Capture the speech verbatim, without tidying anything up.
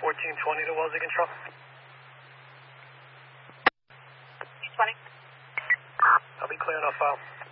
fourteen twenty to Wellesley Control. twenty. I'll be clearing off file.